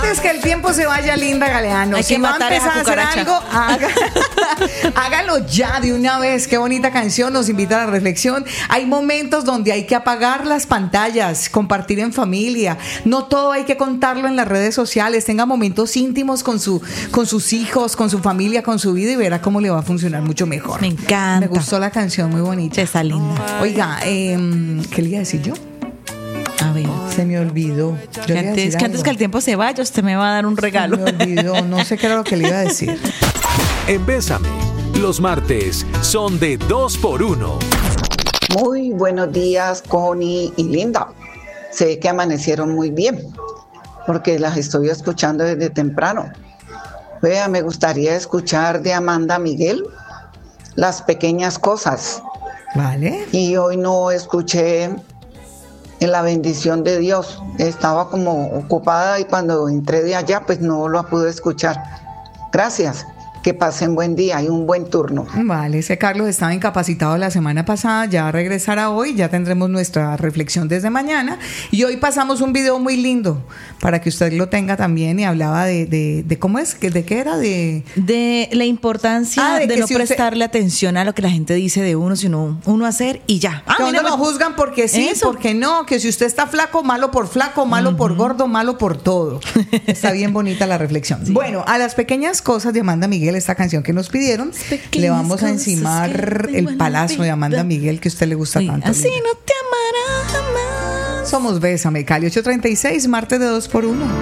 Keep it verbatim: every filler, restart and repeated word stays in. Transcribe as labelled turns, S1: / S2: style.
S1: Antes que el tiempo se vaya, Linda Galeano,
S2: hay
S1: si
S2: que
S1: va a
S2: matar a
S1: empezar
S2: esa
S1: a hacer
S2: cucaracha.
S1: algo, haga- hágalo ya de una vez. Qué bonita canción, nos invita a la reflexión. Hay momentos donde hay que apagar las pantallas, compartir en familia. No todo hay que contarlo en las redes sociales. Tenga momentos íntimos con su, con sus hijos, con su familia, con su vida, y verá cómo le va a funcionar mucho mejor.
S2: Me encanta.
S1: Me gustó la canción, muy bonita.
S2: Está linda.
S1: Oiga, eh, ¿qué le iba a decir yo?
S2: A ver.
S1: Se me olvidó. Yo
S2: Que
S1: le iba a
S2: antes,
S1: decir
S2: que antes
S1: algo.
S2: que el tiempo se vaya, usted me va a dar un regalo.
S1: Se me olvidó, no sé qué era lo que le iba a decir.
S3: En Bésame, los martes son de dos por uno.
S4: Muy buenos días, Connie y Linda. Sé que amanecieron muy bien, porque las estoy escuchando desde temprano. Vea, me gustaría escuchar de Amanda Miguel, Las pequeñas cosas.
S1: Vale.
S4: Y hoy no escuché en la bendición de Dios. Estaba como ocupada y cuando entré de allá, pues no lo pude escuchar. Gracias. Que pasen buen día y un buen turno.
S1: Vale, ese Carlos estaba incapacitado la semana pasada, ya regresará hoy, ya tendremos nuestra reflexión desde mañana. Y hoy pasamos un video muy lindo para que usted lo tenga también, y hablaba de, de, de ¿cómo es? ¿De qué era? De...
S2: De la importancia
S1: Ah, de
S2: de,
S1: que
S2: no
S1: si usted-
S2: prestarle atención a lo que la gente dice de uno, sino uno hacer y ya. Ah,
S1: que
S2: mira,
S1: uno lo
S2: pues,
S1: juzgan porque sí,
S2: eso.
S1: porque no, que si usted está flaco, malo por flaco, malo por gordo, malo por todo. Está bien bonita la reflexión. Bueno, a las pequeñas cosas de Amanda Miguel, esta canción que nos pidieron,
S2: pequeñas
S1: le vamos a
S2: cosas
S1: encimar
S2: que tengo
S1: el
S2: en
S1: palazo
S2: la
S1: de Amanda
S2: vida.
S1: Miguel que a usted le gusta
S2: Uy,
S1: tanto.
S2: así
S1: Linda.
S2: no te amará jamás.
S1: Somos Bésame, Cali ocho treinta y seis, martes de dos por uno.